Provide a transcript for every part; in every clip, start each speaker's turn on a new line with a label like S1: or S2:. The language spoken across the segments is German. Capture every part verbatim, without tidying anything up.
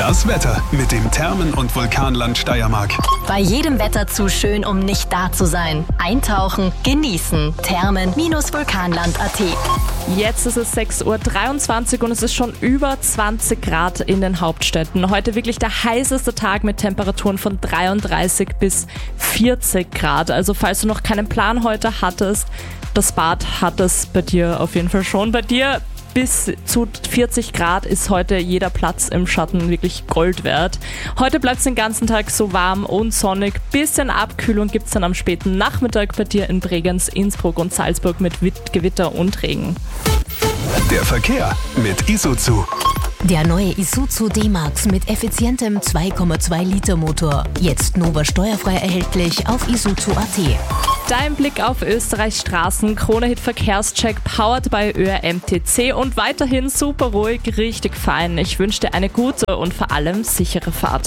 S1: Das Wetter mit dem Thermen- und Vulkanland Steiermark.
S2: Bei jedem Wetter zu schön, um nicht da zu sein. Eintauchen, genießen. Thermen Vulkanland Punkt a t.
S3: Jetzt ist es sechs Uhr dreiundzwanzig und es ist schon über zwanzig Grad in den Hauptstädten. Heute wirklich der heißeste Tag mit Temperaturen von dreiunddreißig bis vierzig Grad. Also falls du noch keinen Plan heute hattest, das Bad hat es bei dir auf jeden Fall schon. Bei dir bis zu vierzig Grad ist heute jeder Platz im Schatten wirklich Gold wert. Heute bleibt es den ganzen Tag so warm und sonnig. Bisschen Abkühlung gibt es dann am späten Nachmittag bei dir in Bregenz, Innsbruck und Salzburg mit Gewitter und Regen.
S1: Der Verkehr mit Isuzu.
S2: Der neue Isuzu D-Max mit effizientem zwei Komma zwei Liter Motor. Jetzt Nova steuerfrei erhältlich auf isuzu Punkt a t.
S3: Dein Blick auf Österreichs Straßen, Krone-Hit Verkehrscheck, powered by Ö R M T C und weiterhin super ruhig, richtig fein. Ich wünsche dir eine gute und vor allem sichere Fahrt.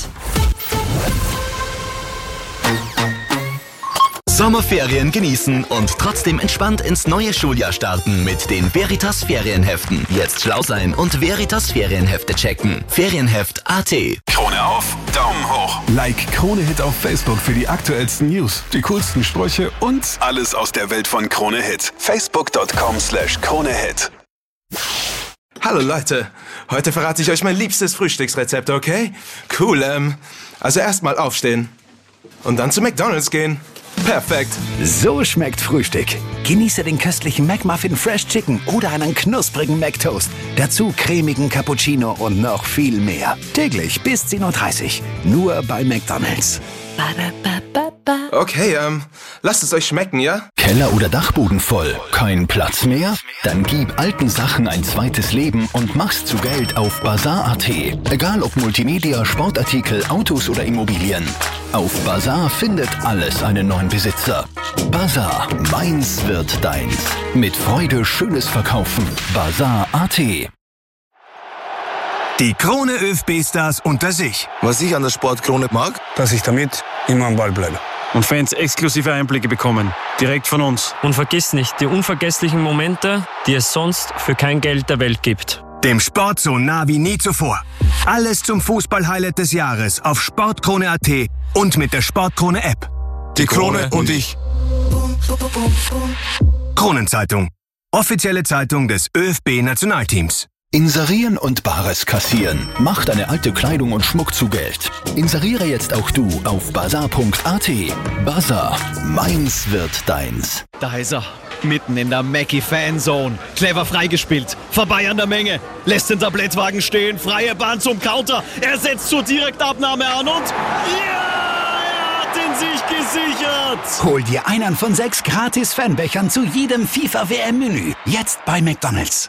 S4: Sommerferien genießen und trotzdem entspannt ins neue Schuljahr starten mit den Veritas Ferienheften. Jetzt schlau sein und Veritas Ferienhefte checken. Ferienheft Punkt a t.
S1: Krone auf, Daumen hoch. Like Krone Hit auf Facebook für die aktuellsten News, die coolsten Sprüche und alles aus der Welt von Krone Hit. Facebook Punkt com slash Krone Hit.
S5: Hallo Leute, heute verrate ich euch mein liebstes Frühstücksrezept, okay? Cool, ähm, also erstmal aufstehen und dann zu McDonald's gehen. Perfekt.
S6: So schmeckt Frühstück. Genieße den köstlichen McMuffin Fresh Chicken oder einen knusprigen McToast. Dazu cremigen Cappuccino und noch viel mehr. Täglich bis zehn Uhr dreißig. Nur bei McDonald's.
S5: Okay, ähm, lasst es euch schmecken, ja?
S4: Keller oder Dachboden voll? Kein Platz mehr? Dann gib alten Sachen ein zweites Leben und mach's zu Geld auf Bazar Punkt a t. Egal ob Multimedia, Sportartikel, Autos oder Immobilien. Auf Bazar findet alles einen neuen Besitzer. Bazar, meins wird deins. Mit Freude schönes Verkaufen. Bazar Punkt a t.
S7: Die Krone ÖFB-Stars unter sich.
S8: Was ich an der Sportkrone mag,
S9: dass ich damit immer am Ball bleibe.
S10: Und Fans exklusive Einblicke bekommen. Direkt von uns.
S11: Und vergiss nicht die unvergesslichen Momente, die es sonst für kein Geld der Welt gibt.
S7: Dem Sport so nah wie nie zuvor. Alles zum Fußball-Highlight des Jahres auf Sportkrone Punkt a t und mit der Sportkrone-App.
S8: die Krone und ich.
S7: Kronenzeitung. Offizielle Zeitung des ÖFB-Nationalteams.
S4: Inserieren und Bares kassieren. Mach deine alte Kleidung und Schmuck zu Geld. Inseriere jetzt auch du auf bazar Punkt a t. Bazar, meins wird deins.
S12: Da ist er, mitten in der Mackie-Fanzone. Clever freigespielt, vorbei an der Menge. Lässt den Tablettwagen stehen, freie Bahn zum Counter. Er setzt zur Direktabnahme an und... Ja! Er hat ihn sich gesichert!
S6: Hol dir einen von sechs gratis Fanbechern zu jedem FIFA-W M-Menü. Jetzt bei McDonald's.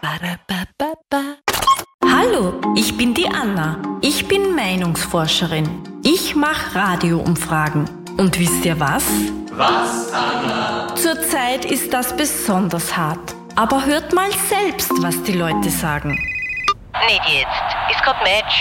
S13: Hallo, ich bin die Anna. Ich bin Meinungsforscherin. Ich mache Radioumfragen. Und wisst ihr was?
S14: Was, Anna?
S13: Zurzeit ist das besonders hart. Aber hört mal selbst, was die Leute sagen.
S15: Nicht jetzt. Ist grad Match.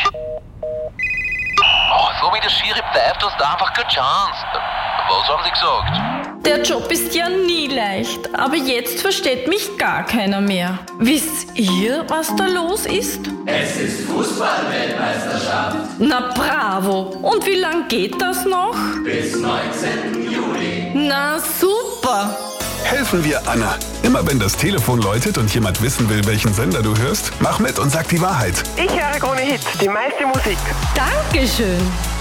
S16: Oh, so wie der Schiri pfeift, hast du einfach keine Chance. Was haben sie gesagt?
S13: Der Job ist ja nie leicht, aber jetzt versteht mich gar keiner mehr. Wisst ihr, was da los ist?
S14: Es ist Fußball-Weltmeisterschaft.
S13: Na bravo! Und wie lang geht das noch?
S14: Bis neunzehnten Juli.
S13: Na super!
S1: Helfen wir Anna. Immer wenn das Telefon läutet und jemand wissen will, welchen Sender du hörst, mach mit und sag die Wahrheit.
S17: Ich höre Krone Hit, die meiste Musik.
S13: Dankeschön.